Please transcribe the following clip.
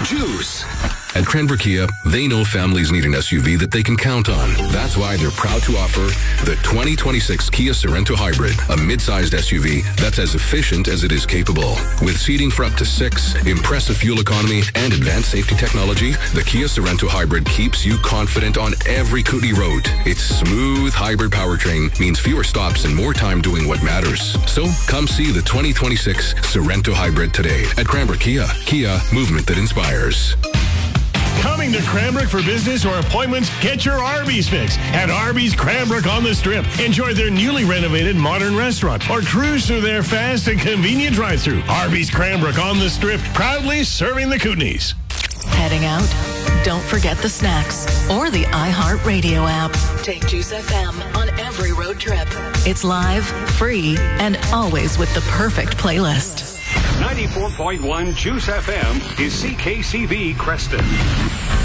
Juice. At Cranbrook Kia, they know families need an SUV that they can count on. That's why they're proud to offer the 2026 Kia Sorento Hybrid, a mid-sized SUV that's as efficient as it is capable. With seating for up to 6, impressive fuel economy, and advanced safety technology, the Kia Sorento Hybrid keeps you confident on every Kootenay road. Its smooth hybrid powertrain means fewer stops and more time doing what matters. So come see the 2026 Sorento Hybrid today at Cranbrook Kia. Kia, movement that inspires. Coming to Cranbrook for business or appointments? Get your Arby's fix at Arby's Cranbrook on the Strip. Enjoy their newly renovated modern restaurant or cruise through their fast and convenient drive-thru. Arby's Cranbrook on the Strip, proudly serving the Kootenays. Heading out? Don't forget the snacks or the iHeartRadio app. Take Juice FM on every road trip. It's live, free, and always with the perfect playlist. 94.1 Juice FM is CKCV Creston.